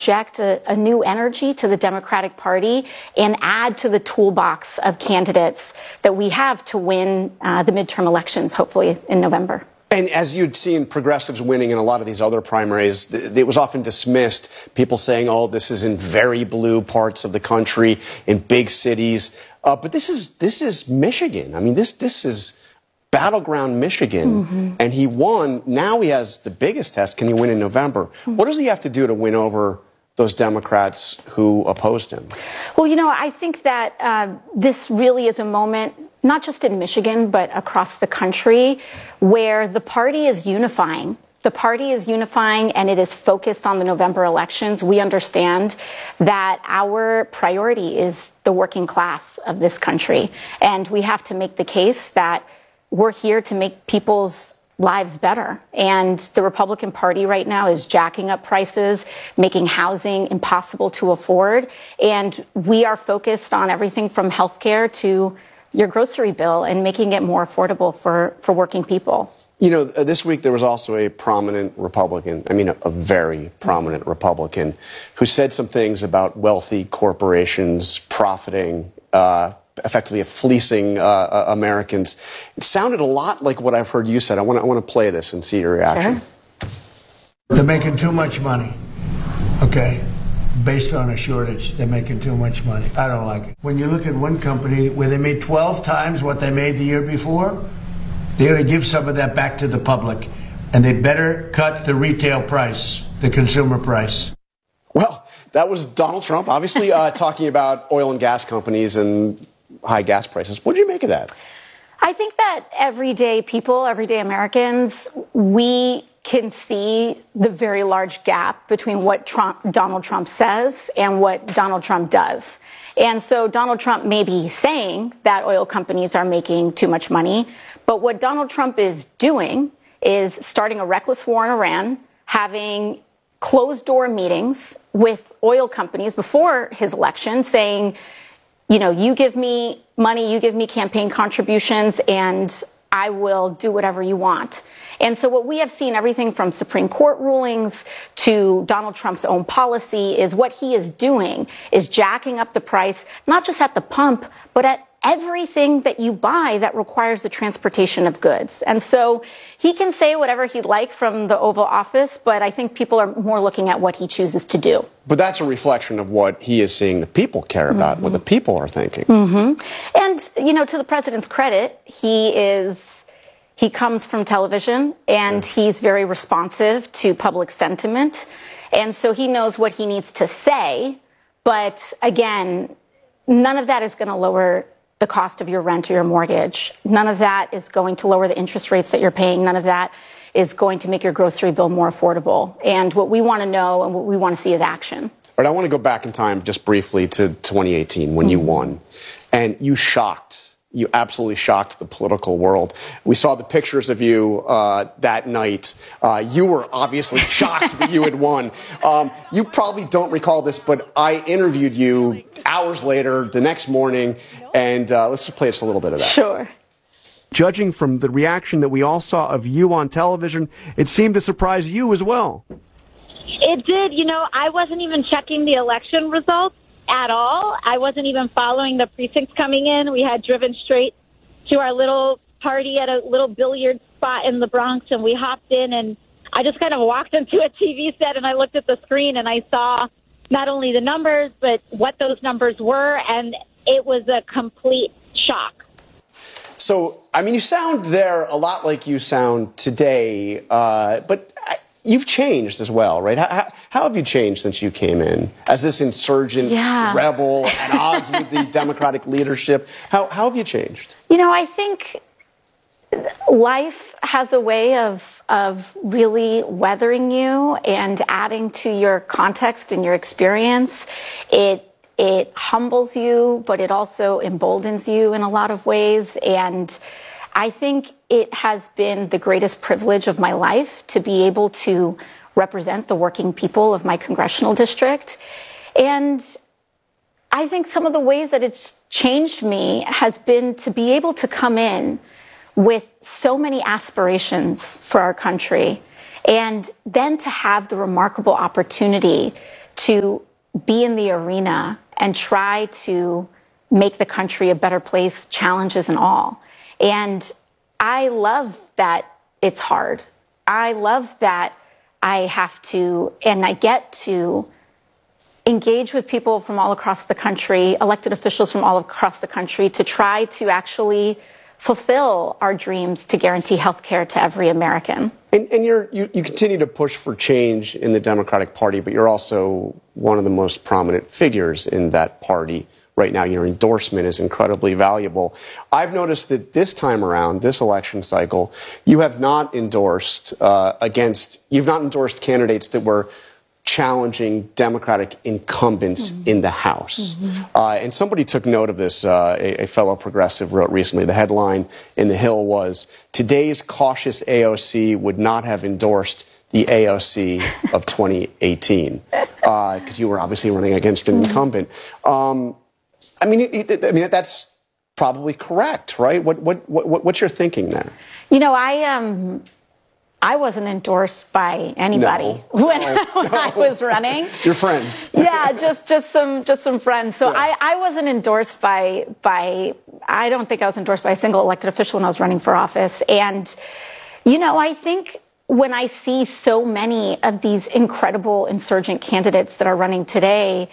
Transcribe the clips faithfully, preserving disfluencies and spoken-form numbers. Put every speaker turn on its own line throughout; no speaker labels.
inject a, a new energy to the Democratic Party and add to the toolbox of candidates that we have to win uh, the midterm elections, hopefully in November.
And as you'd seen progressives winning in a lot of these other primaries, th- it was often dismissed, people saying, oh, this is in very blue parts of the country, in big cities. Uh, but this is this is Michigan. I mean, this this is battleground Michigan. Mm-hmm. And he won. Now he has the biggest test. Can he win in November? Mm-hmm. What does he have to do to win over those Democrats who opposed him?
Well, you know, I think that uh, this really is a moment, not just in Michigan, but across the country, where the party is unifying. The party is unifying and it is focused on the November elections. We understand that our priority is the working class of this country. And we have to make the case that we're here to make people's lives better. And the Republican Party right now is jacking up prices, making housing impossible to afford. And we are focused on everything from healthcare to your grocery bill and making it more affordable for, for working people.
You know, this week there was also a prominent Republican, I mean, a, a very prominent Republican, who said some things about wealthy corporations profiting, uh, effectively fleecing uh, Americans. It sounded a lot like what I've heard you said. I want to I want to play this and see your reaction.
Sure.
They're making too much money. Okay. Based on a shortage, they're making too much money. I don't like it. When you look at one company where they made twelve times what they made the year before, they're going to give some of that back to the public. And they better cut the retail price, the consumer price.
Well, that was Donald Trump, obviously, uh, talking about oil and gas companies and high gas prices. What did you make of that?
I think that everyday people, everyday Americans, we can see the very large gap between what Trump, Donald Trump says and what Donald Trump does. And so Donald Trump may be saying that oil companies are making too much money, but what Donald Trump is doing is starting a reckless war in Iran, having closed-door meetings with oil companies before his election saying, you know, you give me money, you give me campaign contributions, and I will do whatever you want. And so what we have seen, everything from Supreme Court rulings to Donald Trump's own policy, is what he is doing is jacking up the price, not just at the pump, but at everything that you buy that requires the transportation of goods. And so he can say whatever he'd like from the Oval Office, but I think people are more looking at what he chooses to do.
But that's a reflection of what he is seeing the people care about, mm-hmm. what the people are thinking.
Mm-hmm. And, you know, to the president's credit, he is, he comes from television and yeah. he's very responsive to public sentiment. And so he knows what he needs to say. But again, none of that is going to lower the cost of your rent or your mortgage. None of that is going to lower the interest rates that you're paying. None of that is going to make your grocery bill more affordable. And what we want to know and what we want to see is action.
All right, I want to go back in time just briefly to twenty eighteen when mm-hmm. you won. And you shocked, you absolutely shocked the political world. We saw the pictures of you uh, that night. Uh, you were obviously shocked that you had won. Um, you probably don't recall this, but I interviewed you hours later, the next morning, and uh, let's just play just a little bit of that.
Sure.
Judging from the reaction that we all saw of you on television, it seemed to surprise you as well.
It did. You know, I wasn't even checking the election results at all. I wasn't even following the precincts coming in. We had driven straight to our little party at a little billiard spot in the Bronx, and we hopped in, and I just kind of walked into a T V set, and I looked at the screen, and I saw not only the numbers, but what those numbers were, and it was a complete shock.
So, I mean, you sound there a lot like you sound today, uh, but you've changed as well, right? How, how have you changed since you came in as this insurgent
yeah.
rebel at odds with the Democratic leadership? How, how have you changed?
You know, I think life has a way of of really weathering you and adding to your context and your experience. It it humbles you, but it also emboldens you in a lot of ways. And I think it has been the greatest privilege of my life to be able to represent the working people of my congressional district. And I think some of the ways that it's changed me has been to be able to come in with so many aspirations for our country, and then to have the remarkable opportunity to be in the arena and try to make the country a better place, challenges and all. And I love that it's hard. I love that I have to, and I get to engage with people from all across the country, elected officials from all across the country, to try to actually fulfill our dreams to guarantee health care to every American.
And, and you're, you, you continue to push for change in the Democratic Party, but you're also one of the most prominent figures in that party right now. Your endorsement is incredibly valuable. I've noticed that this time around, this election cycle, you have not endorsed uh, against, you've not endorsed candidates that were challenging Democratic incumbents mm-hmm. in the House. Mm-hmm. Uh, and somebody took note of this. Uh, a, a fellow progressive wrote recently, the headline in The Hill was, "Today's cautious A O C would not have endorsed the A O C of twenty eighteen." Because uh, you were obviously running against an incumbent. Um, I mean, it, it, I mean, that's probably correct, right? What, what, what, what's your thinking there?
You know, I, um, I wasn't endorsed by anybody
no,
when,
no,
when
no.
I was running.
Your friends.
Yeah, just just some just some friends. So
yeah.
I, I wasn't endorsed by by I don't think I was endorsed by a single elected official when I was running for office. And you know, I think when I see so many of these incredible insurgent candidates that are running today,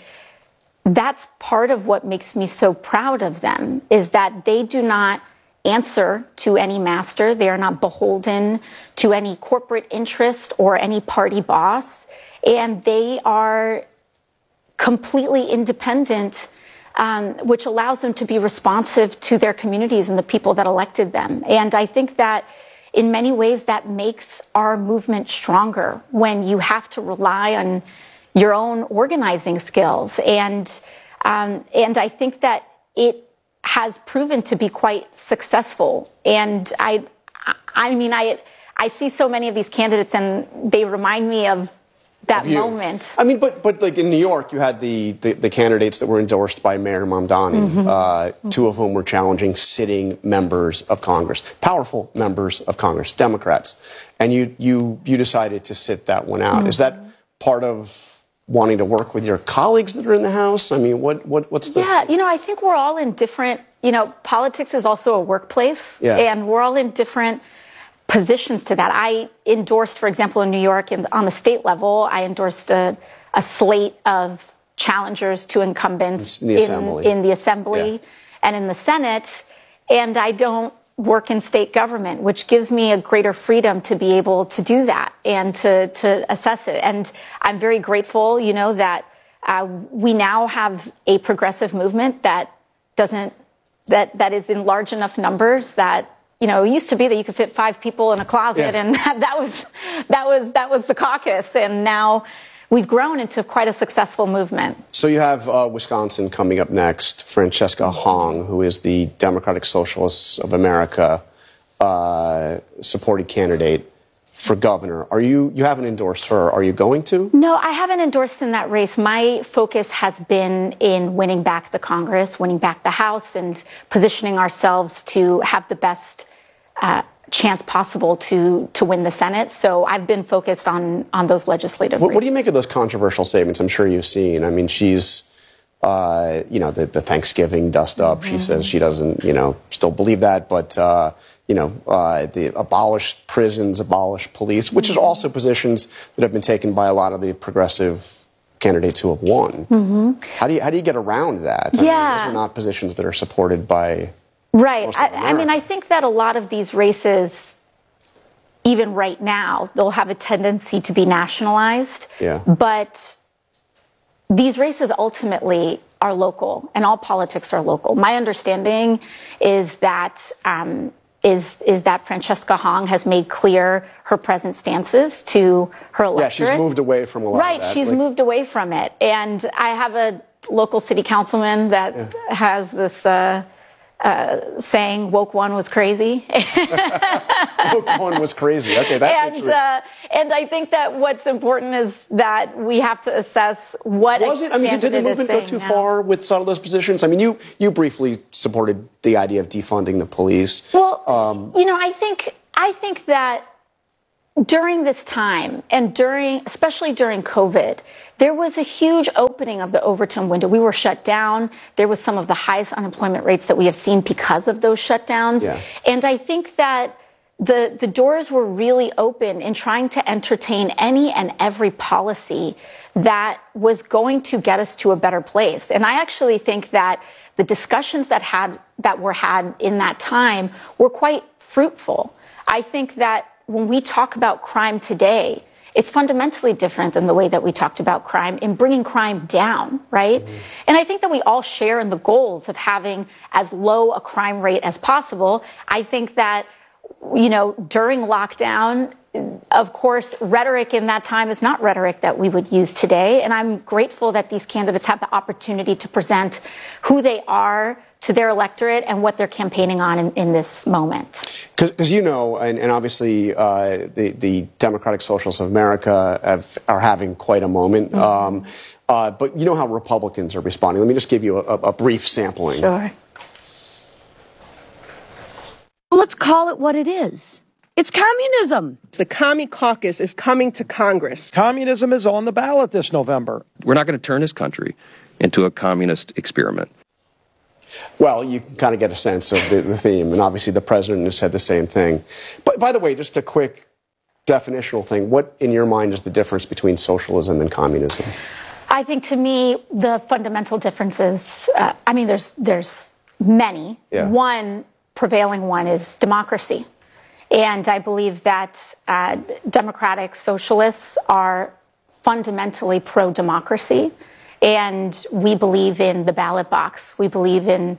that's part of what makes me so proud of them, is that they do not answer to any master. They are not beholden to any corporate interest or any party boss. And they are completely independent, um, which allows them to be responsive to their communities and the people that elected them. And I think that in many ways that makes our movement stronger, when you have to rely on your own organizing skills. And um, and I think that it has proven to be quite successful. And I, I mean, I, I see so many of these candidates, and they remind me of that
of
moment.
I mean, but but like in New York, you had the the, the candidates that were endorsed by Mayor Mamdani, mm-hmm. uh, two of whom were challenging sitting members of Congress, powerful members of Congress, Democrats, and you you you decided to sit that one out. Mm-hmm. Is that part of wanting to work with your colleagues that are in the House? I mean, what, what what's the...
Yeah, you know, I think we're all in different, you know, politics is also a workplace,
yeah.
and we're all in different positions to that. I endorsed, for example, in New York, in, on the state level, I endorsed a, a slate of challengers to incumbents
in the Assembly,
in, in the assembly
yeah.
and in the Senate, and I don't work in state government, which gives me a greater freedom to be able to do that and to, to assess it. And I'm very grateful, you know, that uh, we now have a progressive movement that doesn't, that, that is in large enough numbers that, you know, it used to be that you could fit five people in a closet, yeah. and that, that was, that was, that was the caucus. And now we've grown into quite a successful movement.
So you have uh, Wisconsin coming up next. Francesca Hong, who is the Democratic Socialists of America uh, supported candidate for governor. Are you, you haven't endorsed her. Are you going to?
No, I haven't endorsed in that race. My focus has been in winning back the Congress, winning back the House, and positioning ourselves to have the best uh, chance possible to to win the Senate. So I've been focused on on those legislative
what, what do you make of those controversial statements? I'm sure you've seen. I mean, she's, uh, you know, the, the Thanksgiving dust up. Mm-hmm. She says she doesn't, you know, still believe that, but, uh, you know, uh, the abolished prisons, abolished police, which mm-hmm. is also positions that have been taken by a lot of the progressive candidates who have won.
Mm-hmm.
How do you how do you get around that? I
yeah.
mean, those are not positions that are supported by.
Right. I, I mean, I think that a lot of these races, even right now, they'll have a tendency to be nationalized.
Yeah.
But these races ultimately are local, and all politics are local. My understanding is that um, is is that Francesca Hong has made clear her present stances to her electorate.
Yeah, she's moved away from a lot
right,
of that.
Right, she's
like,
moved away from it. And I have a local city councilman that yeah. has this... Uh, Uh, saying woke one was crazy.
Woke one was crazy. Okay, that's
and uh, and I think that what's important is that we have to assess what
was it. I mean, did the movement go too now. far with some of those positions? I mean, you you briefly supported the idea of defunding the police.
Well,
um,
you know, I think I think that during this time and during, especially during COVID, there was a huge opening of the Overton window. We were shut down. There was some of the highest unemployment rates that we have seen because of those shutdowns.
Yeah.
And I think that the the doors were really open in trying to entertain any and every policy that was going to get us to a better place. And I actually think that the discussions that had that were had in that time were quite fruitful. I think that when we talk about crime today, it's fundamentally different than the way that we talked about crime in bringing crime down, right? Mm-hmm. And I think that we all share in the goals of having as low a crime rate as possible. I think that, you know, during lockdown, of course, rhetoric in that time is not rhetoric that we would use today. And I'm grateful that these candidates have the opportunity to present who they are to their electorate and what they're campaigning on in, in this moment.
Because you know, and, and obviously uh, the, the Democratic Socialists of America have, are having quite a moment. Mm-hmm. Um, uh, but you know how Republicans are responding. Let me just give you a, a brief sampling.
Sure.
Well, let's call it what it is. It's communism.
The Commie Caucus is coming to Congress.
Communism is on the ballot this November.
We're not going to turn this country into a communist experiment.
Well, you can kind of get a sense of the, the theme, and obviously the president has said the same thing. But by the way, just a quick definitional thing. What, in your mind, is the difference between socialism and communism?
I think, to me, the fundamental differences, uh, I mean, there's there's many.
Yeah.
One prevailing one is democracy. And I believe that uh, democratic socialists are fundamentally pro-democracy. And we believe in the ballot box. We believe in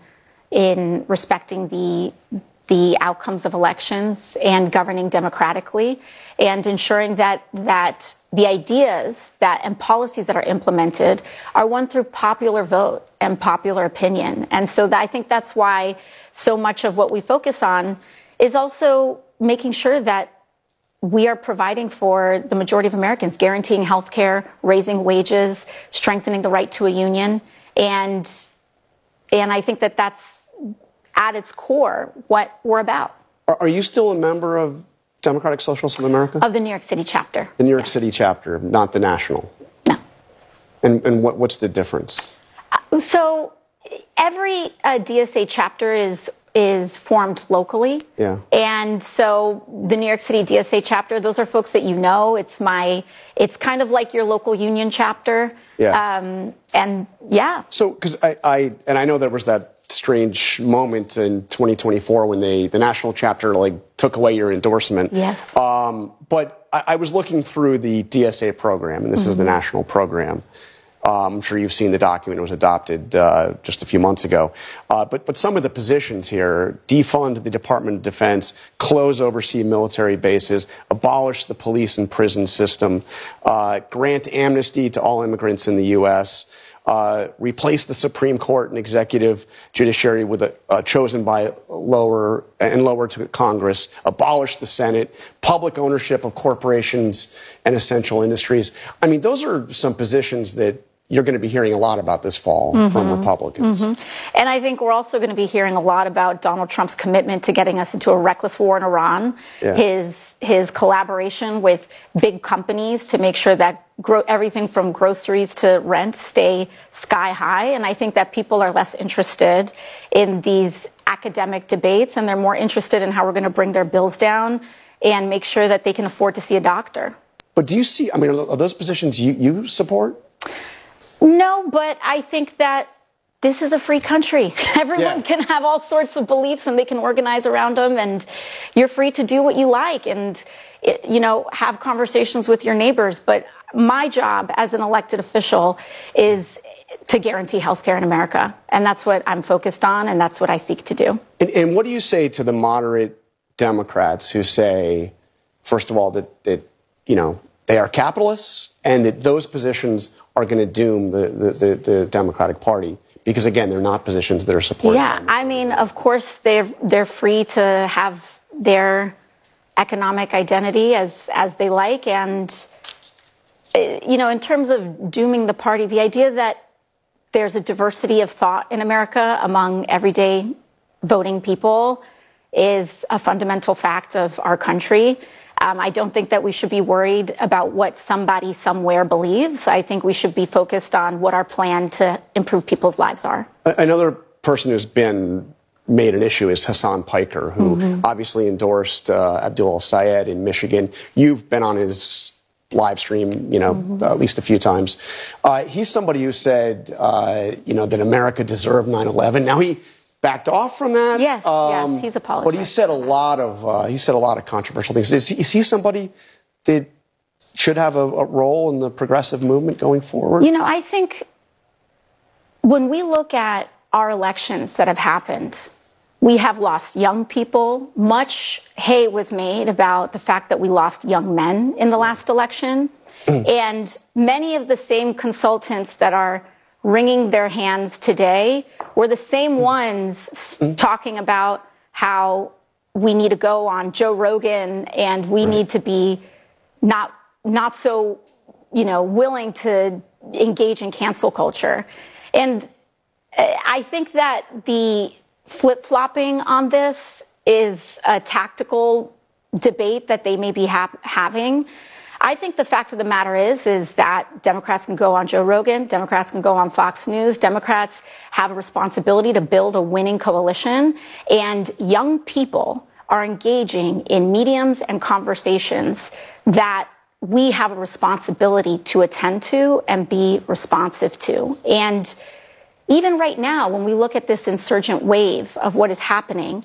in respecting the the outcomes of elections and governing democratically and ensuring that that the ideas that and policies that are implemented are won through popular vote and popular opinion. And so that, I think that's why so much of what we focus on is also making sure that we are providing for the majority of Americans, guaranteeing health care, raising wages, strengthening the right to a union. And and I think that that's at its core what we're about.
Are, are you still a member of Democratic Socialists of America?
Of the New York City chapter.
The New York
Yeah.
City chapter, not the national?
No.
And, and what, what's the difference?
Uh, so every uh, D S A chapter is is formed locally.
Yeah.
And so the New York City D S A chapter, those are folks that you know. It's my, it's kind of like your local union chapter.
Yeah.
Um, and yeah.
So, because I, I, and I know there was that strange moment in twenty twenty-four when they, the national chapter, like, took away your endorsement.
Yes.
Um, but I, I was looking through the D S A program, and this mm-hmm. is the national program. Um, I'm sure you've seen the document. It was adopted uh, just a few months ago. Uh, but but some of the positions here: defund the Department of Defense, close overseas military bases, abolish the police and prison system, uh, grant amnesty to all immigrants in the U S, uh, replace the Supreme Court and executive judiciary with a uh, chosen by lower and lower to Congress, abolish the Senate, public ownership of corporations and essential industries. I mean, those are some positions that you're going to be hearing a lot about this fall mm-hmm. from Republicans.
Mm-hmm. And I think we're also going to be hearing a lot about Donald Trump's commitment to getting us into a reckless war in Iran,
yeah.
his his collaboration with big companies to make sure that gro- everything from groceries to rent stay sky high. And I think that people are less interested in these academic debates, and they're more interested in how we're going to bring their bills down and make sure that they can afford to see a doctor.
But do you see, I mean, are those positions you, you support?
No, but I think that this is a free country. Everyone
Yeah.
can have all sorts of beliefs and they can organize around them, and you're free to do what you like and, you know, have conversations with your neighbors. But my job as an elected official is to guarantee health care in America. And that's what I'm focused on, and that's what I seek to do.
And, and what do you say to the moderate Democrats who say, first of all, that, that you know, they are capitalists and that those positions are going to doom the, the, the, the Democratic Party? Because, again, they're not positions that are supported.
Yeah, I mean, of course, they're, they're free to have their economic identity as, as they like. And, you know, in terms of dooming the party, the idea that there's a diversity of thought in America among everyday voting people is a fundamental fact of our country. Um, I don't think that we should be worried about what somebody somewhere believes. I think we should be focused on what our plan to improve people's lives are.
Another person who's been made an issue is Hassan Piker, who mm-hmm. obviously endorsed uh, Abdul El-Sayed in Michigan. You've been on his live stream, you know, mm-hmm. uh, at least a few times. Uh, he's somebody who said, uh, you know, that America deserved nine eleven. Now he backed off from that.
Yes, um, yes, he's apologized.
But he said a lot of uh, he said a lot of controversial things. Is he, is he somebody that should have a, a role in the progressive movement going forward?
You know, I think when we look at our elections that have happened, we have lost young people. Much hay was made about the fact that we lost young men in the last election. And many of the same consultants that are wringing their hands today were the same ones talking about how we need to go on Joe Rogan and we need to be not not so, you know, willing to engage in cancel culture. And I think that the flip-flopping on this is a tactical debate that they may be ha- having. I think the fact of the matter is, is that Democrats can go on Joe Rogan, Democrats can go on Fox News, Democrats have a responsibility to build a winning coalition, and young people are engaging in mediums and conversations that we have a responsibility to attend to and be responsive to. And even right now, when we look at this insurgent wave of what is happening,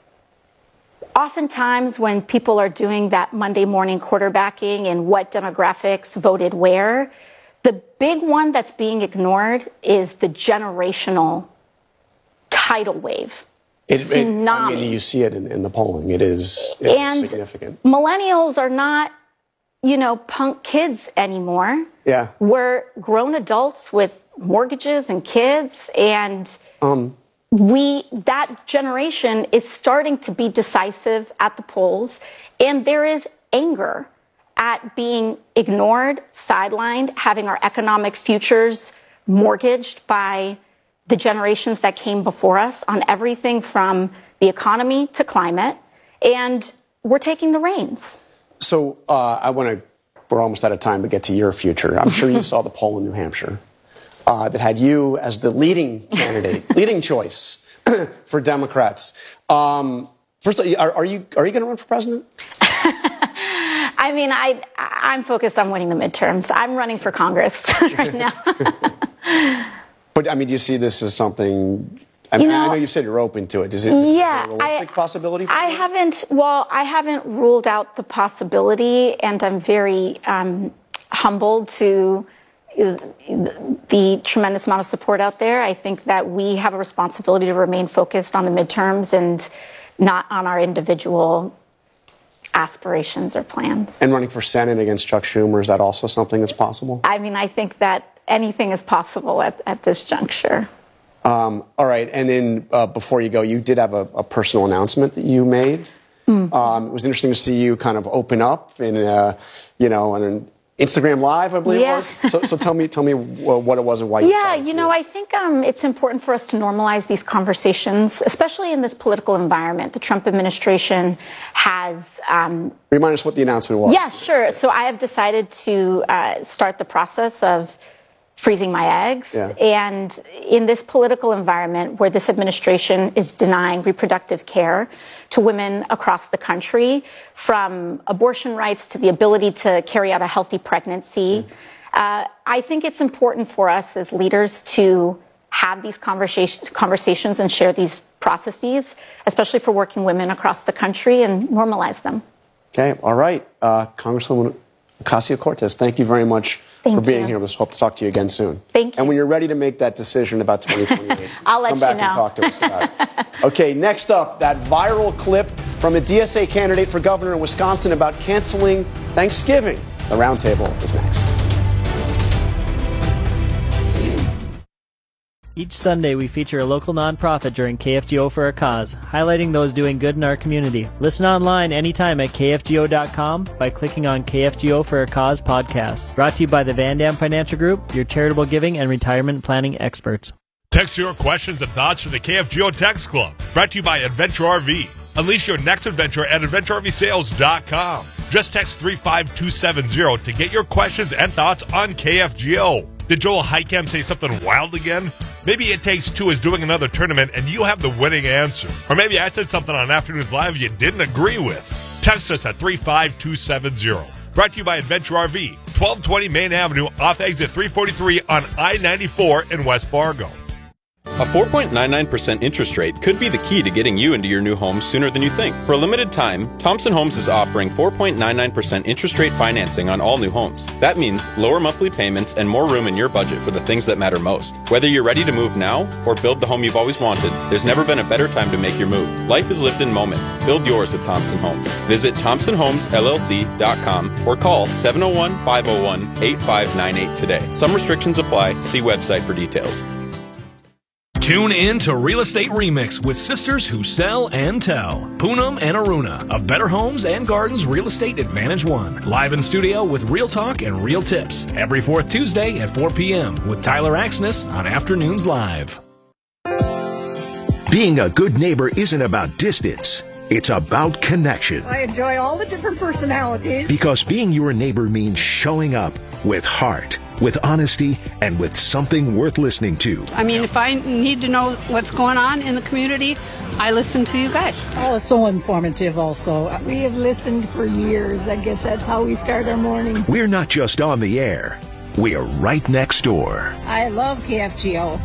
oftentimes when people are doing that Monday morning quarterbacking and what demographics voted where, the big one that's being ignored is the generational tidal wave.
It, it, I mean, you see it in, in the polling. It is, it
and
is significant.
Millennials are not, you know, punk kids anymore.
Yeah.
We're grown adults with mortgages and kids, and
um,
we that generation is starting to be decisive at the polls, and there is anger at being ignored, sidelined, having our economic futures mortgaged by the generations that came before us on everything from the economy to climate, and we're taking the reins.
So uh, I want to, we're almost out of time to get to your future. I'm sure you saw the poll in New Hampshire uh, that had you as the leading candidate, leading choice for Democrats. Um, first, are, are you are you going to run for president?
I mean, I I'm focused on winning the midterms. I'm running for Congress right now.
But I mean, do you see this as something? I mean, you know, I know you said you're open to it. Is it,
yeah,
is it a realistic
I,
possibility for
I
you?
haven't, well, I haven't ruled out the possibility, and I'm very um, humbled to the tremendous amount of support out there. I think that we have a responsibility to remain focused on the midterms and not on our individual aspirations or plans.
And running for Senate against Chuck Schumer, is that also something that's possible?
I mean, I think that anything is possible at, at this juncture.
Um, all right. And then uh, before you go, you did have a, a personal announcement that you made. Mm-hmm. Um, it was interesting to see you kind of open up in, uh, you know, on an Instagram Live, I believe
yeah.
it was. So, so tell me, tell me what it was and why you
Yeah,
decided
you
to
know,
do it.
I think um, it's important for us to normalize these conversations, especially in this political environment. The Trump administration has... Um,
Remind us what the announcement was.
Yeah, sure. So I have decided to uh, start the process of freezing my eggs.
Yeah.
And in this political environment where this administration is denying reproductive care to women across the country, from abortion rights to the ability to carry out a healthy pregnancy, mm. uh, I think it's important for us as leaders to have these conversations, conversations and share these processes, especially for working women across the country, and normalize them.
Okay. All right. Uh, Congresswoman Ocasio-Cortez, thank you very much
thank
for being
you.
here. We'll hope to talk to you again soon.
Thank you.
And when you're ready to make that decision about twenty twenty-eight,
I'll let
come back
you know.
and talk to us about it. Okay, next up, that viral clip from a D S A candidate for governor in Wisconsin about canceling Thanksgiving. The roundtable is next.
Each Sunday, we feature a local nonprofit during K F G O for a Cause, highlighting those doing good in our community. Listen online anytime at K F G O dot com by clicking on K F G O for a Cause podcast. Brought to you by the Van Dam Financial Group, your charitable giving and retirement planning experts.
Text your questions and thoughts to the K F G O Text Club. Brought to you by Adventure R V. Unleash your next adventure at adventure R V sales dot com. Just text three five two seven zero to get your questions and thoughts on K F G O. Did Joel Heicam say something wild again? Maybe It Takes Two is doing another tournament and you have the winning answer. Or maybe I said something on Afternoons Live you didn't agree with. Text us at three five two seven zero. Brought to you by Adventure R V, twelve twenty Main Avenue off exit three forty-three on I ninety-four in West Fargo.
A four point nine nine percent interest rate could be the key to getting you into your new home sooner than you think. For a limited time, Thompson Homes is offering four point nine nine percent interest rate financing on all new homes. That means lower monthly payments and more room in your budget for the things that matter most. Whether you're ready to move now or build the home you've always wanted, there's never been a better time to make your move. Life is lived in moments. Build yours with Thompson Homes. Visit thompson homes L L C dot com or call seven oh one, five oh one, eight five nine eight today. Some restrictions apply. See website for details.
Tune in to Real Estate Remix with sisters who sell and tell. Poonam and Aruna of Better Homes and Gardens Real Estate Advantage One. Live in studio with real talk and real tips. Every fourth Tuesday at four p.m. with Tyler Axness on Afternoons Live.
Being a good neighbor isn't about distance. It's about connection.
I enjoy all the different personalities.
Because being your neighbor means showing up with heart, with honesty, and with something worth listening to.
I mean, if I need to know what's going on in the community, I listen to you guys.
Oh, it's so informative also. We have listened for years. I guess that's how we start our morning.
We're not just on the air. We're right next door.
I love K F G O.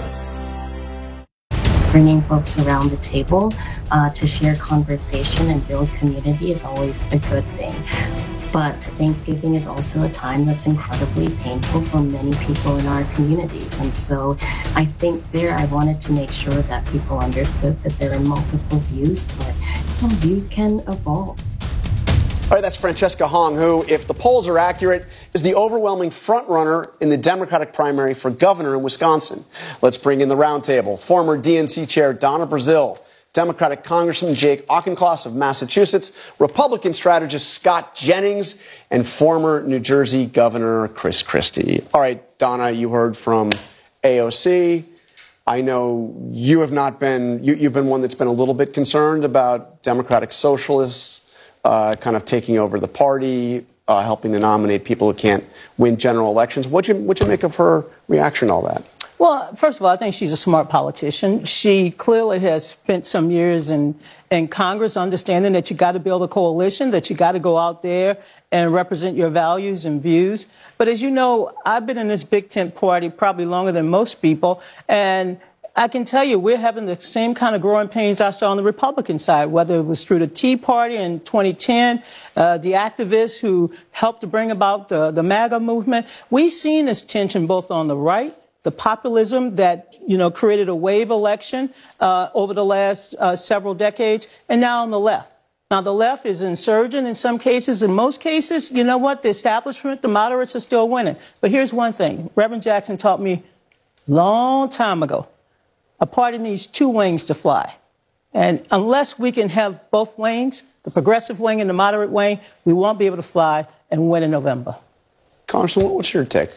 Bringing folks around the table uh, to share conversation and build community is always a good thing. But Thanksgiving is also a time that's incredibly painful for many people in our communities. And so I think there I wanted to make sure that people understood that there are multiple views, but you know, views can evolve.
All right, that's Francesca Hong, who, if the polls are accurate, is the overwhelming frontrunner in the Democratic primary for governor in Wisconsin. Let's bring in the roundtable. Former D N C Chair Donna Brazile, Democratic Congressman Jake Auchincloss of Massachusetts, Republican strategist Scott Jennings, and former New Jersey Governor Chris Christie. All right, Donna, you heard from A O C. I know you have not been, you, you've been one that's been a little bit concerned about Democratic socialists uh, kind of taking over the party, uh, helping to nominate people who can't win general elections. What'd you, what'd you make of her reaction to all that?
Well, first of all, I think she's a smart politician. She clearly has spent some years in, in Congress understanding that you got to build a coalition, that you got to go out there and represent your values and views. But as you know, I've been in this big tent party probably longer than most people, and I can tell you we're having the same kind of growing pains I saw on the Republican side, whether it was through the Tea Party in twenty ten, uh, the activists who helped to bring about the, the MAGA movement. We've seen this tension both on the right, the populism that, you know, created a wave election uh, over the last uh, several decades, and now on the left. Now, the left is insurgent in some cases. In most cases, you know what? The establishment, the moderates are still winning. But here's one thing. Reverend Jackson taught me a long time ago. A party needs two wings to fly. And unless we can have both wings, the progressive wing and the moderate wing, we won't be able to fly and win in November.
Congressman, what's your take?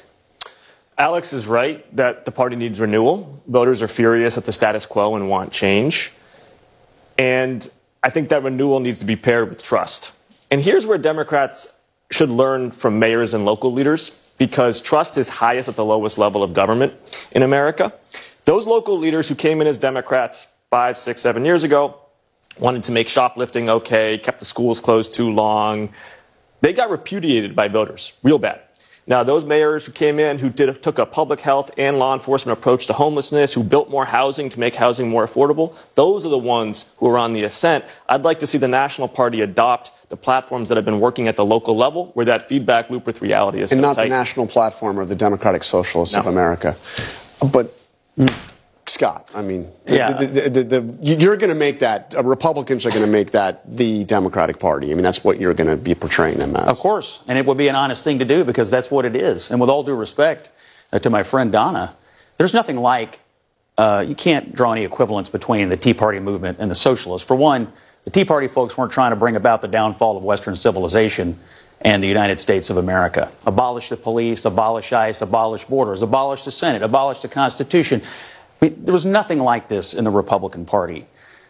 Alex is right that the party needs renewal. Voters are furious at the status quo and want change. And I think that renewal needs to be paired with trust. And here's where Democrats should learn from mayors and local leaders, because trust is highest at the lowest level of government in America. Those local leaders who came in as Democrats five, six, seven years ago wanted to make shoplifting okay, kept the schools closed too long. They got repudiated by voters real bad. Now, those mayors who came in who did, took a public health and law enforcement approach to homelessness, who built more housing to make housing more affordable, those are the ones who are on the ascent. I'd like to see the National Party adopt the platforms that have been working at the local level, where that feedback loop with reality is
and
so
not
tight.
The national platform of the Democratic Socialists no. of America. But Scott, I mean,
yeah.
the, the, the, the, you're going to make that, uh, Republicans are going to make that the Democratic Party. I mean, that's what you're going to be portraying them as.
Of course. And it would be an honest thing to do, because that's what it is. And with all due respect uh, to my friend Donna, there's nothing like, uh, you can't draw any equivalence between the Tea Party movement and the socialists. For one, the Tea Party folks weren't trying to bring about the downfall of Western civilization and the United States of America. Abolish the police, abolish ICE, abolish borders, abolish the Senate, abolish the Constitution. I mean, there was nothing like this in the Republican Party.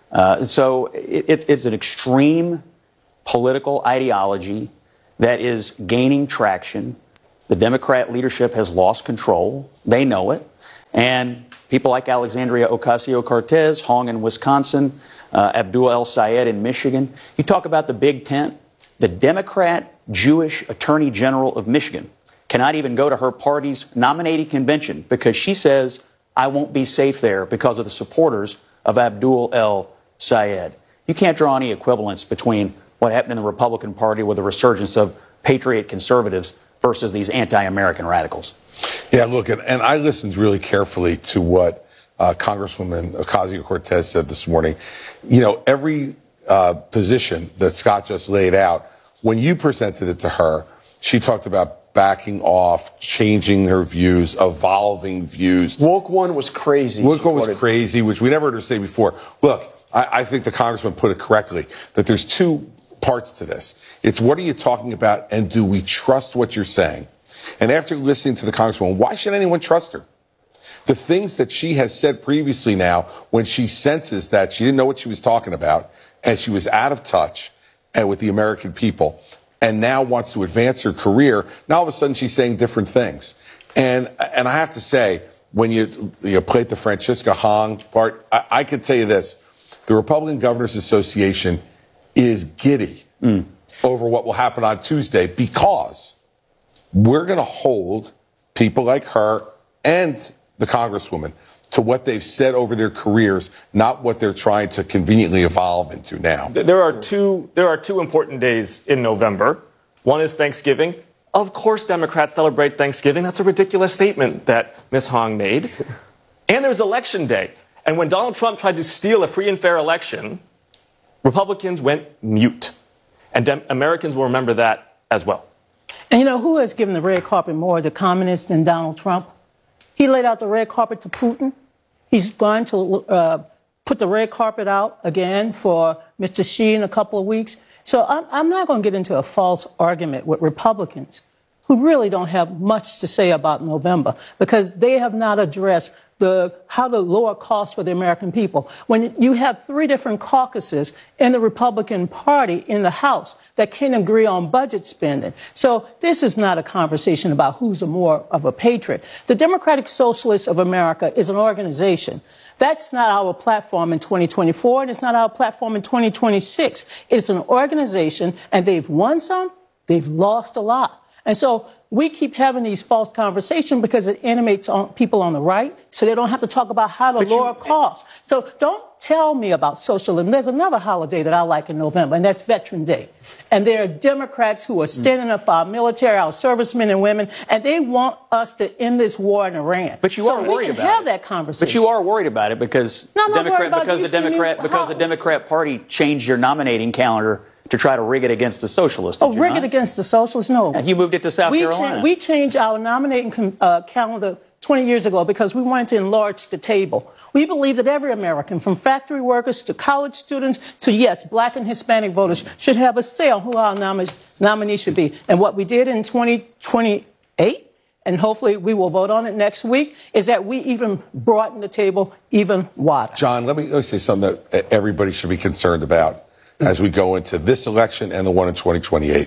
Uh, so it, it's, it's an extreme political ideology that is gaining traction. The Democrat leadership has lost control. They know it. And people like Alexandria Ocasio-Cortez, Hong in Wisconsin, uh, Abdul El-Sayed in Michigan. You talk about the Big Tent. The Democrat Jewish Attorney General of Michigan cannot even go to her party's nominating convention because she says, I won't be safe there because of the supporters of Abdul El-Sayed. You can't draw any equivalence between what happened in the Republican Party with the resurgence of patriot conservatives versus these anti-American radicals.
Yeah, look, and, and I listened really carefully to what uh, Congresswoman Ocasio-Cortez said this morning. You know, every uh, position that Scott just laid out, when you presented it to her, she talked about backing off, changing her views, evolving views.
Woke one was crazy.
Woke one was crazy, which we never heard her say before. Look, I, I think the congressman put it correctly, that there's two parts to this. It's what are you talking about, and do we trust what you're saying? And after listening to the congresswoman, why should anyone trust her? The things that she has said previously now, when she senses that she didn't know what she was talking about, and she was out of touch and with the American people, and now wants to advance her career, now all of a sudden she's saying different things. And and I have to say, when you you played the Francisca Hong part, I, I can tell you this: the Republican Governors Association is giddy mm. over what will happen on Tuesday, because we're going to hold people like her and the Congresswoman to what they've said over their careers, not what they're trying to conveniently evolve into now.
There are two, there are two important days in November. One is Thanksgiving. Of course, Democrats celebrate Thanksgiving. That's a ridiculous statement that Miz Hong made. And there's Election Day. And when Donald Trump tried to steal a free and fair election, Republicans went mute. And Dem- Americans will remember that as well.
And you know, who has given the red carpet more, the communists than Donald Trump? He laid out the red carpet to Putin. He's going to uh, put the red carpet out again for Mister Xi in a couple of weeks. So I'm, I'm not going to get into a false argument with Republicans who really don't have much to say about November, because they have not addressed the how to lower costs for the American people. When you have three different caucuses in the Republican Party in the House that can't agree on budget spending. So this is not a conversation about who's a more of a patriot. The Democratic Socialists of America is an organization. That's not our platform in twenty twenty-four, and it's not our platform in twenty twenty-six. It's an organization, and they've won some, they've lost a lot. And so we keep having these false conversations because it animates on people on the right, so they don't have to talk about how to but lower you, costs. So don't tell me about socialism. There's another holiday that I like in November, and that's Veteran Day. And there are Democrats who are standing up for our military, our servicemen and women, and they want us to end this war in Iran.
But you
so
are worried about it.
Have that conversation.
But you are worried about it because
no, I'm not
Democrat,
worried about
because
you
the Democrat
me,
because the Democrat Party changed your nominating calendar to try to rig it against the socialists.
Oh, rig it against the socialists? No.
And you moved it to South
we
Carolina.
Cha- we changed our nominating uh, calendar twenty years ago because we wanted to enlarge the table. We believe that every American, from factory workers to college students to, yes, black and Hispanic voters, should have a say on who our nom- nominee should be. And what we did in twenty twenty-eight, and hopefully we will vote on it next week, is that we even brought in the table even wider.
John, let me, let me say something that everybody should be concerned about as we go into this election and the one in twenty twenty-eight.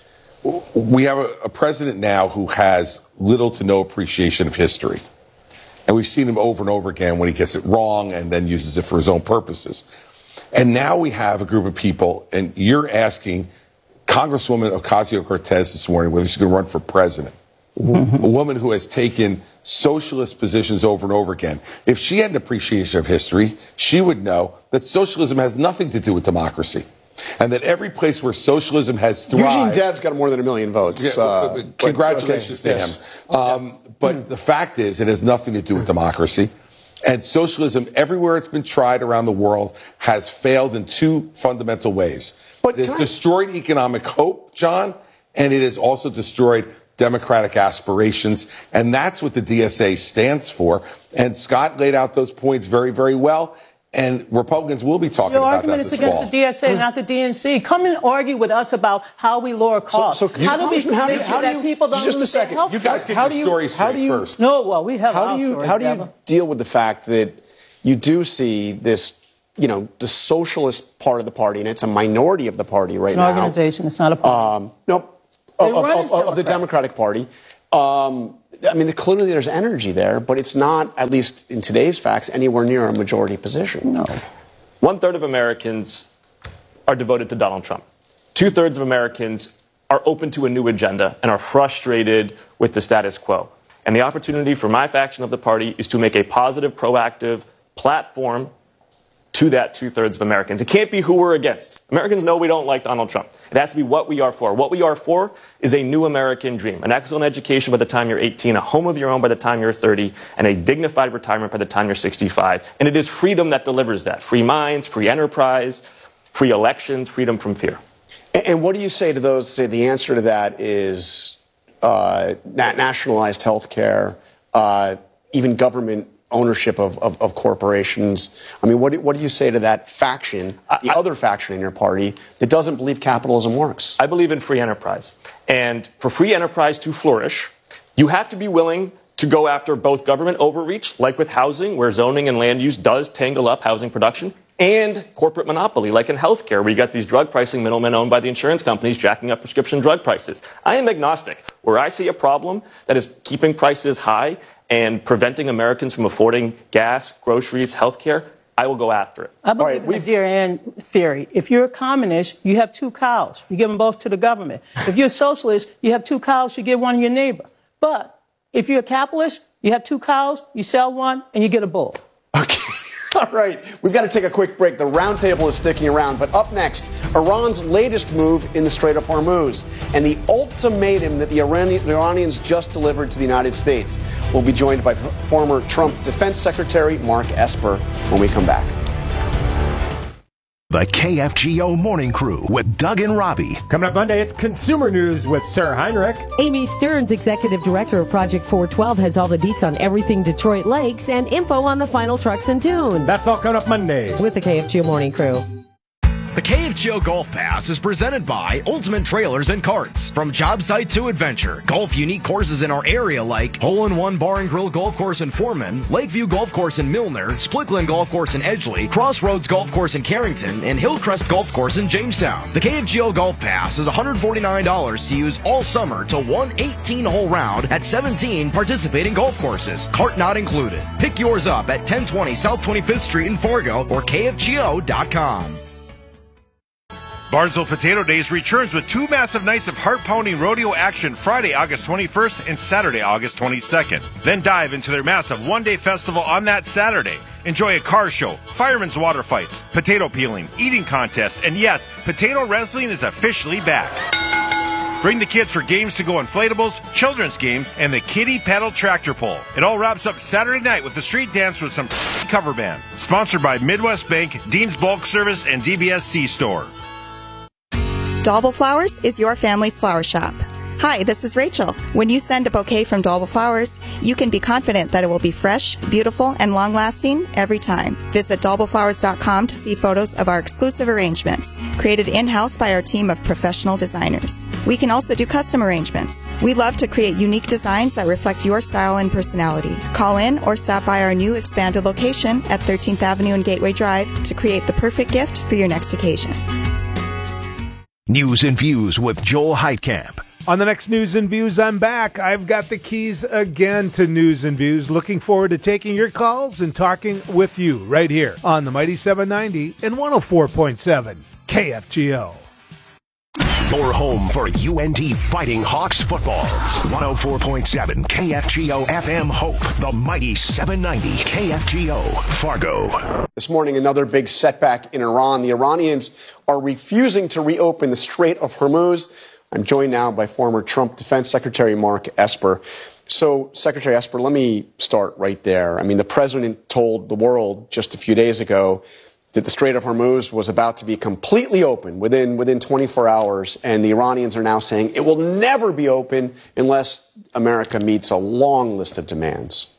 We have a, a president now who has little to no appreciation of history. And we've seen him over and over again when he gets it wrong and then uses it for his own purposes. And now we have a group of people, and you're asking Congresswoman Ocasio-Cortez this morning whether she's going to run for president. Mm-hmm. A woman who has taken socialist positions over and over again. If she had an appreciation of history, she would know that socialism has nothing to do with democracy. And that every place where socialism has thrived...
Eugene Debs got more than a million votes.
Yeah,
uh,
but, but congratulations okay, to yes. him. Um, but mm. the fact is, it has nothing to do with democracy. And socialism, everywhere it's been tried around the world, has failed in two fundamental ways. But it has I... destroyed economic hope, John, and it has also destroyed democratic aspirations. And that's what the D S A stands for. And Scott laid out those points very, very well. And Republicans will be talking
Your
about that
this
this
fall. Your
fall.
argument is against the D S A, not the D N C. Come and argue with us about how we lower costs.
So, so
how do we
how
make
do you, how
sure
do
that
you,
people don't
just
lose
a second.
their health
You guys
care?
get
how
your
do you,
stories
how
straight
do you,
first.
No, well, we have
how
our
do you
stories,
How do you
Devin.
deal with the fact that you do see this you know, the socialist part of the party, and it's a minority of the party right
it's an
now.
Organization. It's not a party.
Um, no, of, of, of, of the Democratic Party. Um, I mean, clearly there's energy there, but it's not, at least in today's facts, anywhere near a majority position.
No.
One third of Americans are devoted to Donald Trump. Two thirds of Americans are open to a new agenda and are frustrated with the status quo. And the opportunity for my faction of the party is to make a positive, proactive platform to that two-thirds of Americans. It can't be who we're against. Americans know we don't like Donald Trump. It has to be what we are for. What we are for is a new American dream, an excellent education by the time you're eighteen, a home of your own by the time you're thirty, and a dignified retirement by the time you're sixty-five. And it is freedom that delivers that. Free minds, free enterprise, free elections, freedom from fear.
And, and what do you say to those that say the answer to that is uh, na- nationalized health care, uh, even government ownership of, of, of corporations? I mean, what do, what do you say to that faction, the I, other faction in your party, that doesn't believe capitalism works?
I believe in free enterprise. And for free enterprise to flourish, you have to be willing to go after both government overreach, like with housing, where zoning and land use does tangle up housing production, and corporate monopoly, like in healthcare, where you got these drug pricing middlemen owned by the insurance companies jacking up prescription drug prices. I am agnostic. Where I see a problem that is keeping prices high and preventing Americans from affording gas, groceries, healthcare, I will go after it.
I believe right, in the dear end theory. If you're a communist, you have two cows. You give them both to the government. If you're a socialist, you have two cows, you give one to your neighbor. But if you're a capitalist, you have two cows, you sell one, and you get a bull.
Okay. All right. We've got to take a quick break. The roundtable is sticking around. But up next, Iran's latest move in the Strait of Hormuz and the ultimatum that the Iranians just delivered to the United States. We'll be joined by former Trump Defense Secretary Mark Esper when we come back.
The K F G O Morning Crew with Doug and Robbie.
Coming up Monday, it's Consumer News with Sarah Heinrich.
Amy Stearns, Executive Director of Project four twelve, has all the deets on everything Detroit Lakes and info on the final trucks and tunes.
That's all coming up Monday.
With the K F G O Morning Crew.
The K F G O Golf Pass is presented by Ultimate Trailers and Carts. From job site to adventure, golf unique courses in our area like Hole in One Bar and Grill Golf Course in Foreman, Lakeview Golf Course in Milner, Splickland Golf Course in Edgeley, Crossroads Golf Course in Carrington, and Hillcrest Golf Course in Jamestown. The K F G O Golf Pass is one hundred forty-nine dollars to use all summer to one eighteen-hole round at seventeen participating golf courses. Cart not included. Pick yours up at ten twenty South twenty-fifth Street in Fargo or K F G O dot com.
Barnesville Potato Days returns with two massive nights of heart-pounding rodeo action Friday, August twenty-first and Saturday, August twenty-second. Then dive into their massive one-day festival on that Saturday. Enjoy a car show, firemen's water fights, potato peeling, eating contests, and yes, potato wrestling is officially back. Bring the kids for games to go inflatables, children's games, and the kiddie pedal tractor pull. It all wraps up Saturday night with a street dance with some cover band. Sponsored by Midwest Bank, Dean's Bulk Service, and D B S C Store.
Daubel Flowers is your family's flower shop. Hi, this is Rachel. When you send a bouquet from Daubel Flowers, you can be confident that it will be fresh, beautiful, and long-lasting every time. Visit daubel flowers dot com to see photos of our exclusive arrangements, created in-house by our team of professional designers. We can also do custom arrangements. We love to create unique designs that reflect your style and personality. Call in or stop by our new expanded location at thirteenth Avenue and Gateway Drive to create the perfect gift for your next occasion.
News and Views with Joel Heitkamp.
On the next News and Views, I'm back. I've got the keys again to News and Views. Looking forward to taking your calls and talking with you right here on the Mighty seven ninety and one oh four point seven K F G O.
Your home for U N T Fighting Hawks football. one oh four point seven K F G O F M Hope, the Mighty seven ninety K F G O, Fargo.
This morning, another big setback in Iran. The Iranians are refusing to reopen the Strait of Hormuz. I'm joined now by former Trump Defense Secretary Mark Esper. So, Secretary Esper, let me start right there. I mean, the president told the world just a few days ago that the Strait of Hormuz was about to be completely open within within twenty-four hours, and the Iranians are now saying it will never be open unless America meets a long list of demands.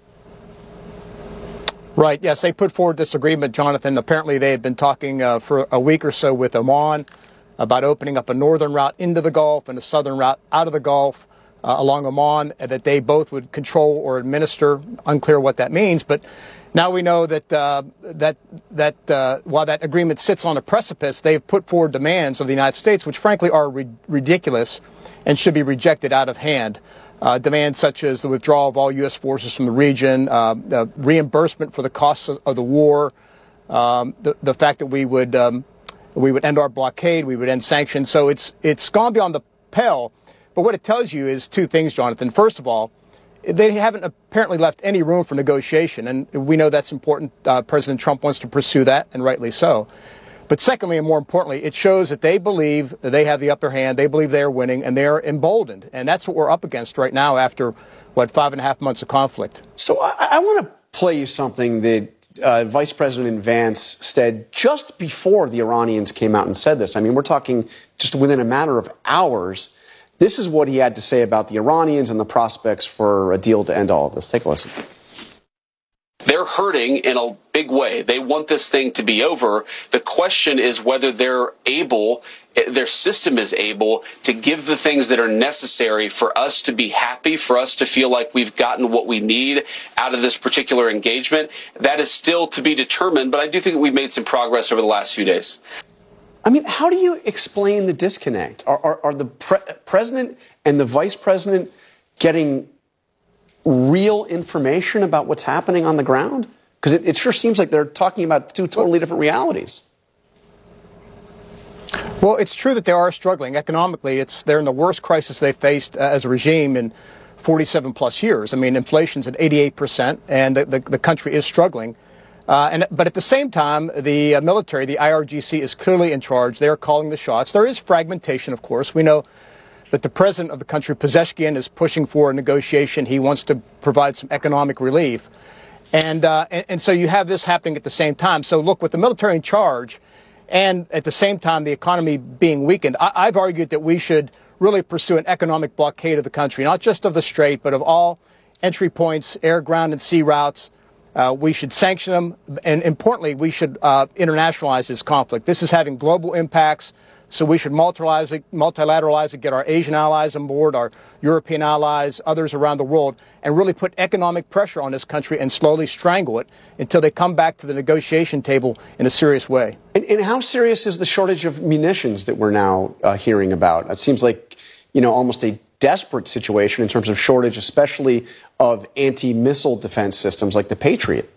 Right, yes, they put forward this agreement, Jonathan. Apparently they had been talking uh, for a week or so with Oman about opening up a northern route into the Gulf and a southern route out of the Gulf. uh, along Oman, that they both would control or administer. Unclear what that means, but now we know that uh, that that uh, while that agreement sits on a precipice, they've put forward demands of the United States, which frankly are ri- ridiculous and should be rejected out of hand. Uh, demands such as the withdrawal of all U S forces from the region, uh, uh, reimbursement for the costs of, of the war, um, the, the fact that we would um, we would end our blockade, we would end sanctions. So it's it's gone beyond the pale. But what it tells you is two things, Jonathan. First of all, they haven't apparently left any room for negotiation, and we know that's important. Uh, President Trump wants to pursue that, and rightly so. But secondly, and more importantly, it shows that they believe that they have the upper hand. They believe they are winning, and they are emboldened. And that's what we're up against right now after, what, five and a half months of conflict.
So I, I want to play you something that uh, Vice President Vance said just before the Iranians came out and said this. I mean, we're talking just within a matter of hours. This is what he had to say about the Iranians and the prospects for a deal to end all of this. Take a listen.
They're hurting in a big way. They want this thing to be over. The question is whether they're able, their system is able to give the things that are necessary for us to be happy, for us to feel like we've gotten what we need out of this particular engagement. That is still to be determined, but I do think that we've made some progress over the last few days.
I mean, how do you explain the disconnect? Are, are, are the pre- president and the vice president getting real information about what's happening on the ground? Because it, it sure seems like they're talking about two totally different realities.
Well, it's true that they are struggling economically. It's they're in the worst crisis they've faced uh, as a regime in forty-seven plus years. I mean, inflation's at eighty-eight percent, and the, the, the country is struggling. Uh, and but at the same time, the uh, military, the I R G C, is clearly in charge. They're calling the shots. There is fragmentation, of course. We know that the president of the country, Pezeshkian, is pushing for a negotiation. He wants to provide some economic relief. And, uh, and, and so you have this happening at the same time. So look, with the military in charge and at the same time the economy being weakened, I, I've argued that we should really pursue an economic blockade of the country, not just of the Strait, but of all entry points, air, ground, and sea routes. Uh, we should sanction them. And importantly, we should uh, internationalize this conflict. This is having global impacts. So we should multilateralize it, multilateralize it, get our Asian allies on board, our European allies, others around the world, and really put economic pressure on this country and slowly strangle it until they come back to the negotiation table in a serious way.
And, and how serious is the shortage of munitions that we're now uh, hearing about? It seems like, you know, almost a desperate situation in terms of shortage, especially of anti-missile defense systems like the Patriot.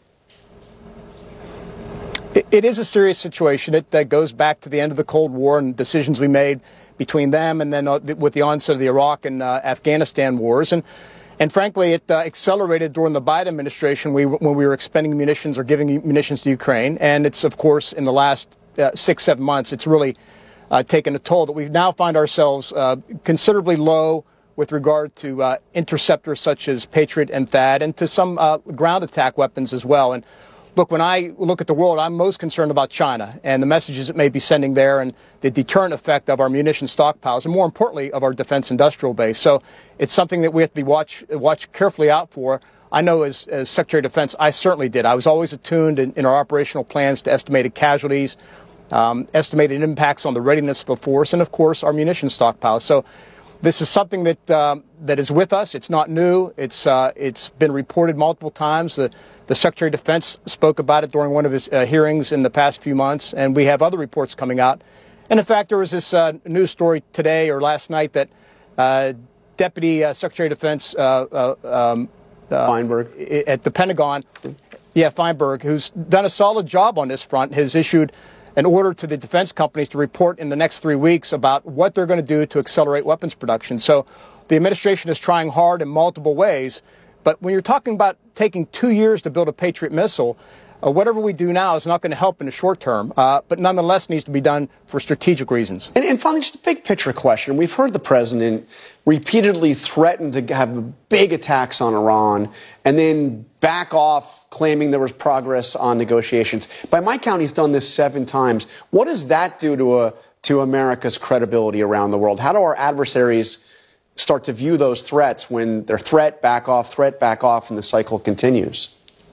It is a serious situation. It uh, goes back to the end of the Cold War and decisions we made between them and then uh, with the onset of the Iraq and uh, Afghanistan wars. And and frankly, it uh, accelerated during the Biden administration we, when we were expending munitions or giving munitions to Ukraine. And it's, of course, in the last uh, six, seven months, it's really uh, taken a toll that we now find ourselves uh, considerably low with regard to uh, interceptors such as Patriot and THAAD and to some uh, ground attack weapons as well. And look, when I look at the world, I'm most concerned about China and the messages it may be sending there and the deterrent effect of our munition stockpiles and, more importantly, of our defense industrial base. So it's something that we have to be watch watch carefully out for. I know as, as Secretary of Defense, I certainly did. I was always attuned in, in our operational plans to estimated casualties, um, estimated impacts on the readiness of the force, and, of course, our munition stockpiles. So this is something that um, that is with us. It's not new. It's uh, it's been reported multiple times. The The Secretary of Defense spoke about it during one of his uh, hearings in the past few months, and we have other reports coming out. And in fact, there was this uh, news story today or last night that uh, Deputy uh, Secretary of Defense uh, uh, um, uh,
Feinberg
at the Pentagon, yeah, Feinberg, who's done a solid job on this front, has issued an order to the defense companies to report in the next three weeks about what they're going to do to accelerate weapons production. So the administration is trying hard in multiple ways. But when you're talking about taking two years to build a Patriot missile, uh, whatever we do now is not going to help in the short term, uh, but nonetheless needs to be done for strategic reasons.
And, and finally, just a big picture question. We've heard the president repeatedly threaten to have big attacks on Iran and then back off, claiming there was progress on negotiations. By my count, he's done this seven times. What does that do to a, to America's credibility around the world? How do our adversaries start to view those threats when they're threat, back off, threat, back off, and the cycle continues?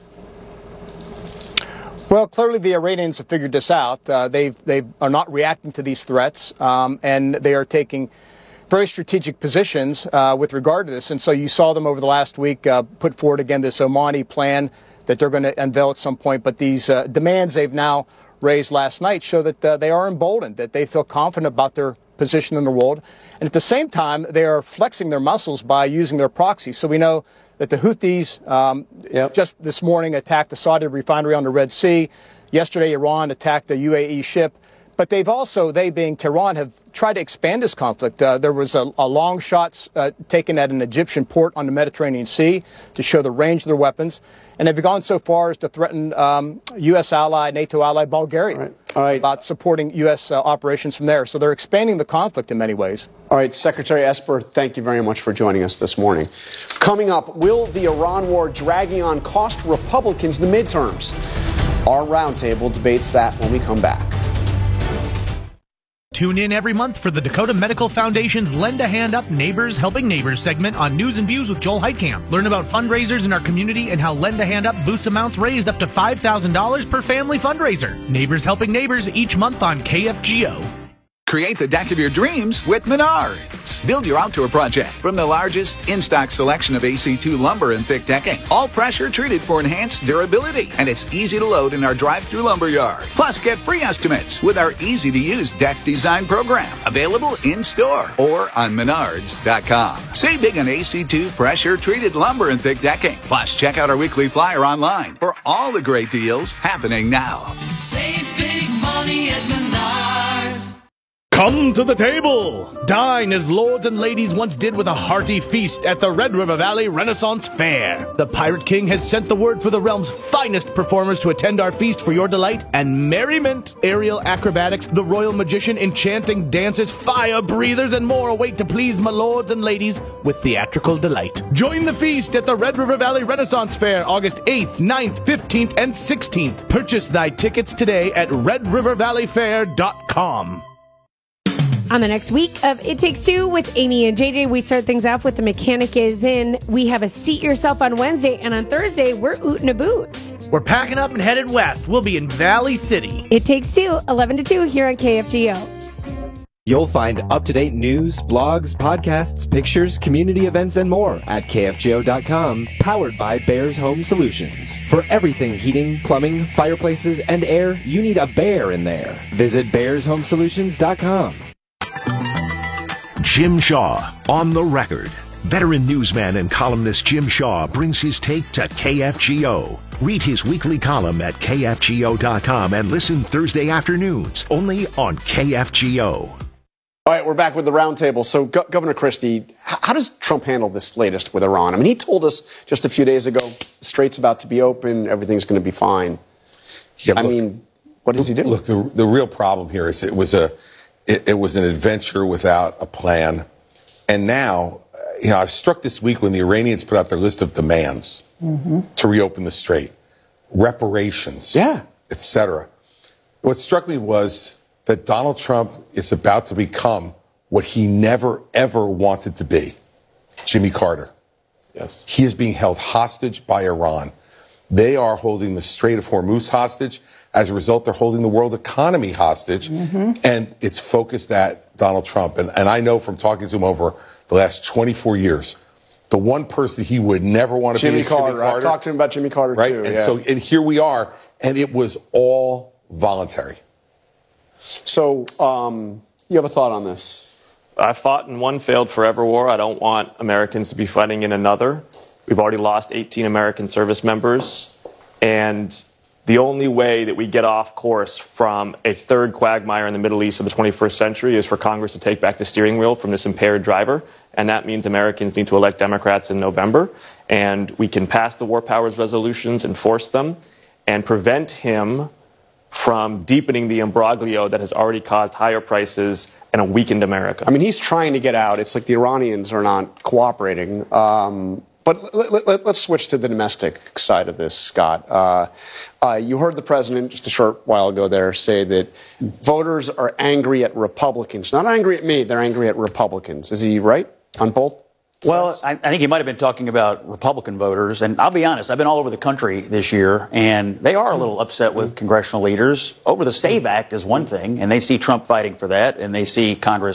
Well, clearly the Iranians have figured this out. Uh, they've, they are not reacting to these threats, um, and they are taking very strategic positions uh, with regard to this. And so you saw them over the last week uh, put forward again this Omani plan that they're going to unveil at some point. But these uh, demands they've now raised last night show that uh, they are emboldened, that they feel confident about their position in the world. And at the same time, they are flexing their muscles by using their proxies. So we know that the Houthis um, yep. just this morning attacked a Saudi refinery on the Red Sea. Yesterday, Iran attacked a U A E ship. But they've also, they being Tehran, have tried to expand this conflict. Uh, there was a, a long shot uh, taken at an Egyptian port on the Mediterranean Sea to show the range of their weapons. And they've gone so far as to threaten um, U S ally, NATO ally Bulgaria right. All right. about supporting U S uh, operations from there. So they're expanding the conflict in many ways.
All right, Secretary Esper, thank you very much for joining us this morning. Coming up, will the Iran war dragging on cost Republicans the midterms? Our roundtable debates that when we come back.
Tune in every month for the Dakota Medical Foundation's Lend a Hand Up Neighbors Helping Neighbors segment on News and Views with Joel Heitkamp. Learn about fundraisers in our community and how Lend a Hand Up boosts amounts raised up to five thousand dollars per family fundraiser. Neighbors Helping Neighbors each month on K F G O.
Create the deck of your dreams with Menards. Build your outdoor project from the largest in-stock selection of A C two lumber and thick decking. All pressure treated for enhanced durability. And it's easy to load in our drive-through lumber yard. Plus, get free estimates with our easy-to-use deck design program. Available in-store or on menards dot com. Save big on A C two pressure-treated lumber and thick decking. Plus, check out our weekly flyer online for all the great deals happening now.
Save big money at Menards.
Come to the table! Dine as lords and ladies once did with a hearty feast at the Red River Valley Renaissance Fair. The Pirate King has sent the word for the realm's finest performers to attend our feast for your delight and merriment. Aerial acrobatics, the royal magician, enchanting dances, fire breathers, and more await to please my lords and ladies with theatrical delight. Join the feast at the Red River Valley Renaissance Fair, August eighth, ninth, fifteenth, and sixteenth. Purchase thy tickets today at red river valley fair dot com.
On the next week of It Takes Two with Amy and J J, we start things off with The Mechanic Is In. We have a Seat Yourself on Wednesday, and on Thursday, we're ootin' a boot.
We're packing up and headed west. We'll be in Valley City.
It Takes Two, eleven to two here on K F G O.
You'll find up-to-date news, blogs, podcasts, pictures, community events, and more at K F G O dot com, powered by Bears Home Solutions. For everything heating, plumbing, fireplaces, and air, you need a bear in there. Visit bears home solutions dot com.
Jim Shaw on the record. Veteran newsman and columnist Jim Shaw brings his take to K F G O. Read his weekly column at K F G O dot com and listen Thursday afternoons only on K F G O.
All right, we're back with the roundtable. So, Go- Governor Christie, how does Trump handle this latest with Iran? I mean, he told us just a few days ago, Strait's about to be open, everything's going to be fine.
Yeah,
I
look,
mean, what does he do?
Look, the the real problem here is it was a it, it was an adventure without a plan, and now, you know, I was struck this week when the Iranians put out their list of demands mm-hmm. to reopen the Strait, reparations,
yeah,
et cetera. What struck me was that Donald Trump is about to become what he never, ever wanted to be, Jimmy Carter.
Yes.
He is being held hostage by Iran. They are holding the Strait of Hormuz hostage. As a result, they're holding the world economy hostage. Mm-hmm. And it's focused at Donald Trump. And, and I know from talking to him over the last twenty-four years, the one person he would never want to
Jimmy
be is
Carter.
Jimmy Carter.
I talked to him about Jimmy Carter,
right?
too.
And
yeah.
so and here we are. And it was all voluntary.
So um, you have a thought on this?
I fought in one failed forever war. I don't want Americans to be fighting in another. We've already lost eighteen American service members. And the only way that we get off course from a third quagmire in the Middle East of the twenty-first century is for Congress to take back the steering wheel from this impaired driver. And that means Americans need to elect Democrats in November. And we can pass the war powers resolutions, enforce them, and prevent him from deepening the imbroglio that has already caused higher prices and a weakened America.
I mean, he's trying to get out. It's like the Iranians are not cooperating. Um, but let, let, let, let's switch to the domestic side of this, Scott. Uh, uh, you heard the president just a short while ago there say that voters are angry at Republicans. Not angry at me. They're angry at Republicans. Is he right on both?
Well, I, I think he might have been talking about Republican voters. And I'll be honest, I've been all over the country this year, and they are a little upset with congressional leaders over the SAVE Act is one thing, and they see Trump fighting for that, and they see Congress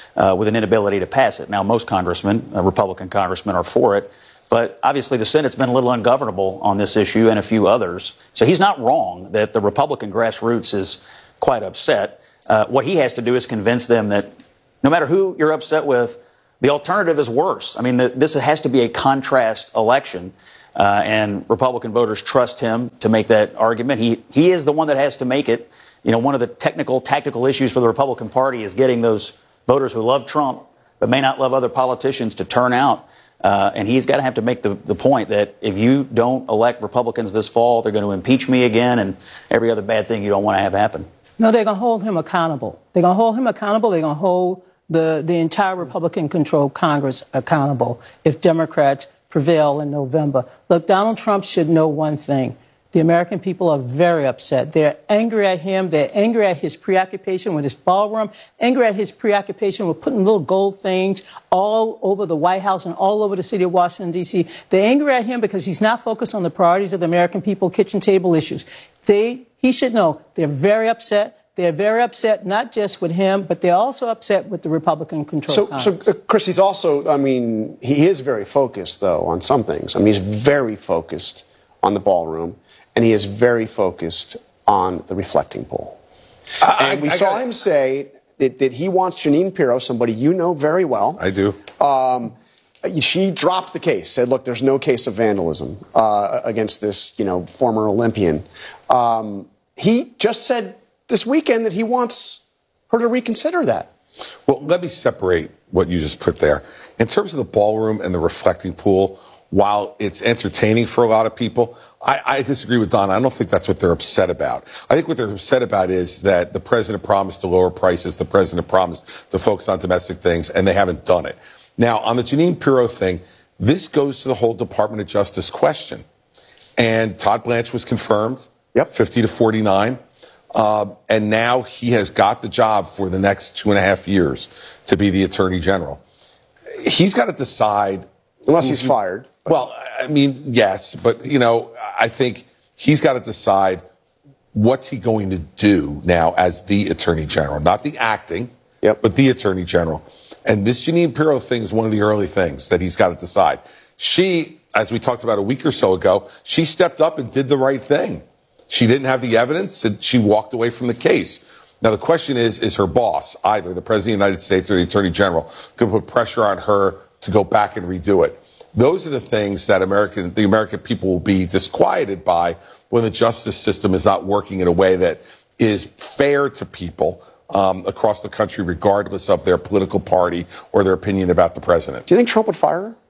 uh, with an inability to pass it. Now, most congressmen, uh, Republican congressmen, are for it. But obviously the Senate's been a little ungovernable on this issue and a few others. So he's not wrong that the Republican grassroots is quite upset. Uh, what he has to do is convince them that no matter who you're upset with, the alternative is worse. I mean, the, this has to be a contrast election. Uh, and Republican voters trust him to make that argument. He he is the one that has to make it. You know, one of the technical, tactical issues for the Republican Party is getting those voters who love Trump but may not love other politicians to turn out. Uh, and he's got to have to make the, the point that if you don't elect Republicans this fall, they're going to impeach me again and every other bad thing you don't want to have happen.
No, they're going to hold him accountable. They're going to hold him accountable. They're going to hold the, the entire Republican-controlled Congress accountable if Democrats prevail in November. Look, Donald Trump should know one thing. The American people are very upset. They're angry at him. They're angry at his preoccupation with his ballroom, angry at his preoccupation with putting little gold things all over the White House and all over the city of Washington, D C. They're angry at him because he's not focused on the priorities of the American people, kitchen table issues. They, he should know they're very upset. They're very upset, not just with him, but they're also upset with the Republican-controlled
So,
Congress.
so uh, Chris, he's also, I mean, he is very focused, though, on some things. I mean, he's very focused on the ballroom, and he is very focused on the reflecting poll.
I,
and we
I, I
saw
gotta,
him say that, that he wants Jeanine Pirro, somebody you know very well.
I do.
Um, she dropped the case, said, look, there's no case of vandalism uh, against this, you know, former Olympian. Um, he just said this weekend that he wants her to reconsider that.
Well, let me separate what you just put there. In terms of the ballroom and the reflecting pool, while it's entertaining for a lot of people, I, I disagree with Don. I don't think that's what they're upset about. I think what they're upset about is that the president promised to lower prices, the president promised to focus on domestic things, and they haven't done it. Now, on the Jeanine Pirro thing, this goes to the whole Department of Justice question. And Todd Blanche was confirmed,
yep,
fifty to forty-nine. Uh, and now he has got the job for the next two and a half years to be the attorney general. He's got to decide.
Unless he's fired.
Well, I mean, yes, but, you know, I think he's got to decide what's he going to do now as the attorney general, not the acting,
yep,
but the attorney general. And this Jeanine Pirro thing is one of the early things that he's got to decide. She, as we talked about a week or so ago, she stepped up and did the right thing. She didn't have the evidence, and she walked away from the case. Now, the question is, is her boss, either the President of the United States or the Attorney General, going to put pressure on her to go back and redo it? Those are the things that American, the American people will be disquieted by when the justice system is not working in a way that is fair to people um, across the country, regardless of their political party or their opinion about the president.
Do you think Trump would fire her?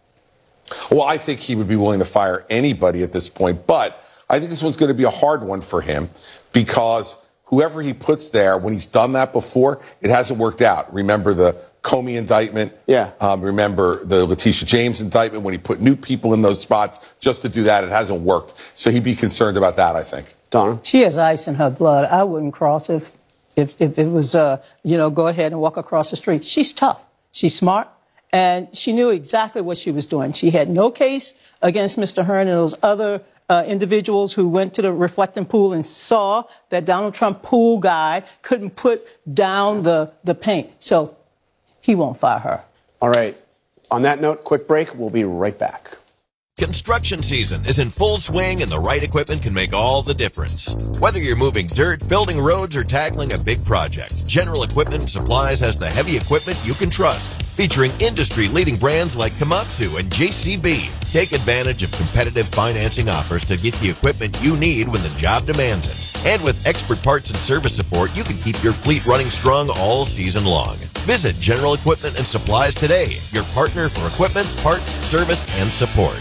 Well, I think he would be willing to fire anybody at this point, but I think this one's going to be a hard one for him because whoever he puts there, when he's done that before, it hasn't worked out. Remember the Comey indictment?
Yeah.
Um, remember the Letitia James indictment when he put new people in those spots just to do that. It hasn't worked. So he'd be concerned about that, I think.
Donna?
She has ice in her blood. I wouldn't cross if, if, if it was, uh, you know, go ahead and walk across the street. She's tough. She's smart. And she knew exactly what she was doing. She had no case against Mister Hearn and those other Uh, individuals who went to the reflecting pool and saw that Donald Trump pool guy couldn't put down the, the paint. So he won't fire her.
All right. On that note, quick break. We'll be right back.
Construction season is in full swing, and the right equipment can make all the difference. Whether you're moving dirt, building roads, or tackling a big project, General Equipment and Supplies has the heavy equipment you can trust. Featuring industry-leading brands like Komatsu and J C B. Take advantage of competitive financing offers to get the equipment you need when the job demands it. And with expert parts and service support, you can keep your fleet running strong all season long. Visit General Equipment and Supplies today, your partner for equipment, parts, service, and support.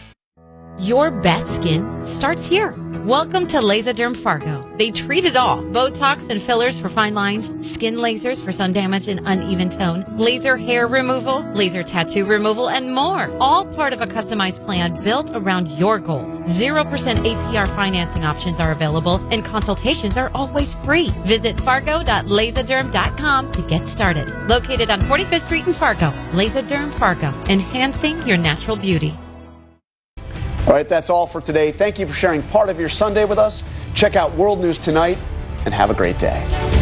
Your best skin starts here. Welcome to Laserderm Fargo. They treat it all. Botox and fillers for fine lines, skin lasers for sun damage and uneven tone, laser hair removal, laser tattoo removal, and more. All part of a customized plan built around your goals. zero percent A P R financing options are available, and consultations are always free. Visit fargo dot laserderm dot com to get started. Located on forty-fifth Street in Fargo, Laserderm Fargo, enhancing your natural beauty.
All right, that's all for today. Thank you for sharing part of your Sunday with us. Check out World News Tonight, and have a great day.